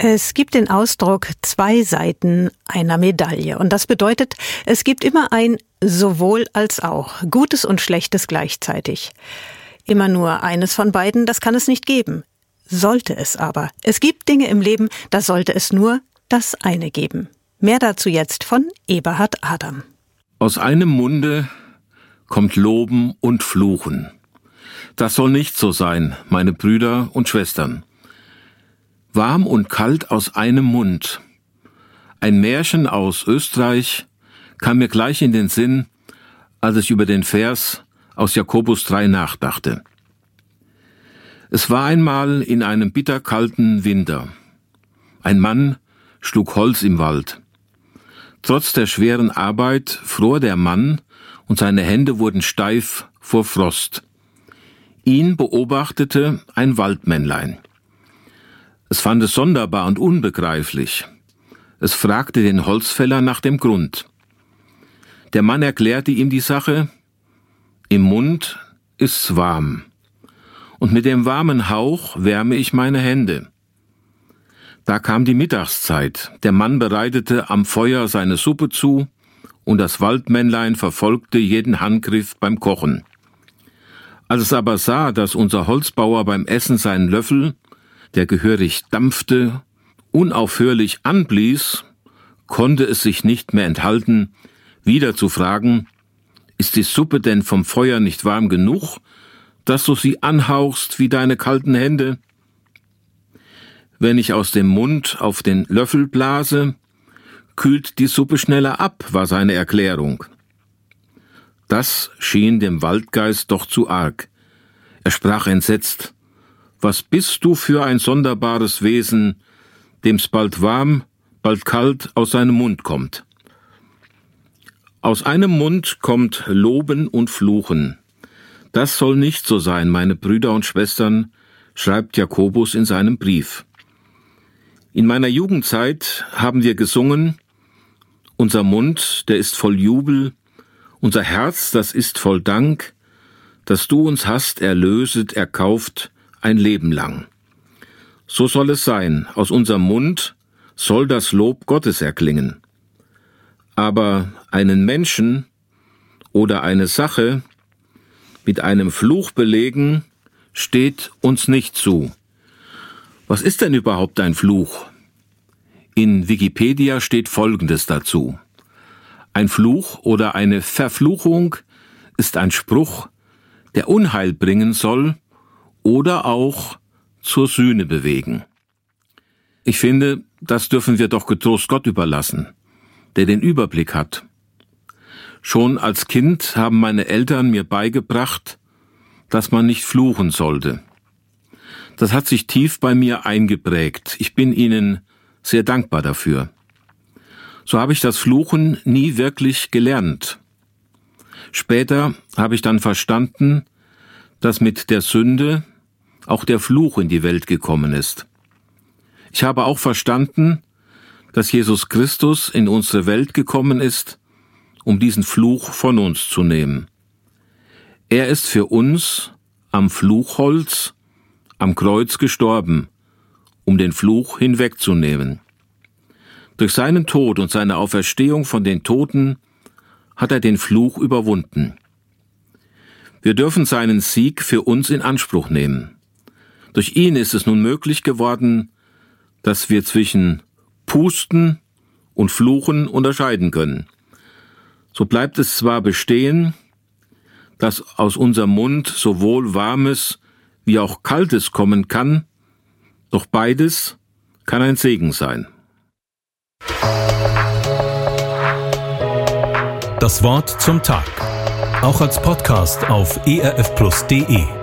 Es gibt den Ausdruck 2 Seiten einer Medaille. Und das bedeutet, es gibt immer ein sowohl als auch, Gutes und Schlechtes gleichzeitig. Immer nur eines von beiden, das kann es nicht geben. Sollte es aber. Es gibt Dinge im Leben, da sollte es nur das eine geben. Mehr dazu jetzt von Eberhard Adam. Aus einem Munde kommt Loben und Fluchen. Das soll nicht so sein, meine Brüder und Schwestern. Warm und kalt aus einem Mund. Ein Märchen aus Österreich kam mir gleich in den Sinn, als ich über den Vers aus Jakobus 3 nachdachte. Es war einmal in einem bitterkalten Winter. Ein Mann schlug Holz im Wald. Trotz der schweren Arbeit fror der Mann und seine Hände wurden steif vor Frost. Ihn beobachtete ein Waldmännlein. Es fand es sonderbar und unbegreiflich. Es fragte den Holzfäller nach dem Grund. Der Mann erklärte ihm die Sache: Im Mund ist's warm, und mit dem warmen Hauch wärme ich meine Hände. Da kam die Mittagszeit. Der Mann bereitete am Feuer seine Suppe zu, und das Waldmännlein verfolgte jeden Handgriff beim Kochen. Als es aber sah, dass unser Holzbauer beim Essen seinen Löffel, der gehörig dampfte, unaufhörlich anblies, konnte es sich nicht mehr enthalten, wieder zu fragen: Ist die Suppe denn vom Feuer nicht warm genug, dass du sie anhauchst wie deine kalten Hände? Wenn ich aus dem Mund auf den Löffel blase, kühlt die Suppe schneller ab, war seine Erklärung. Das schien dem Waldgeist doch zu arg. Er sprach entsetzt: Was bist du für ein sonderbares Wesen, dem's bald warm, bald kalt aus seinem Mund kommt? Aus einem Mund kommt Loben und Fluchen. Das soll nicht so sein, meine Brüder und Schwestern, schreibt Jakobus in seinem Brief. In meiner Jugendzeit haben wir gesungen: Unser Mund, der ist voll Jubel, unser Herz, das ist voll Dank, dass du uns hast erlöset, erkauft, ein Leben lang. So soll es sein, aus unserem Mund soll das Lob Gottes erklingen. Aber einen Menschen oder eine Sache mit einem Fluch belegen, steht uns nicht zu. Was ist denn überhaupt ein Fluch? In Wikipedia steht Folgendes dazu: Ein Fluch oder eine Verfluchung ist ein Spruch, der Unheil bringen soll oder auch zur Sühne bewegen. Ich finde, das dürfen wir doch getrost Gott überlassen, der den Überblick hat. Schon als Kind haben meine Eltern mir beigebracht, dass man nicht fluchen sollte. Das hat sich tief bei mir eingeprägt. Ich bin ihnen sehr dankbar dafür. So habe ich das Fluchen nie wirklich gelernt. Später habe ich dann verstanden, dass mit der Sünde auch der Fluch in die Welt gekommen ist. Ich habe auch verstanden, dass Jesus Christus in unsere Welt gekommen ist, um diesen Fluch von uns zu nehmen. Er ist für uns am Fluchholz, am Kreuz gestorben, um den Fluch hinwegzunehmen. Durch seinen Tod und seine Auferstehung von den Toten hat er den Fluch überwunden. Wir dürfen seinen Sieg für uns in Anspruch nehmen. Durch ihn ist es nun möglich geworden, dass wir zwischen Pusten und Fluchen unterscheiden können. So bleibt es zwar bestehen, dass aus unserem Mund sowohl Warmes wie auch Kaltes kommen kann, doch beides kann ein Segen sein. Das Wort zum Tag. Auch als Podcast auf erfplus.de.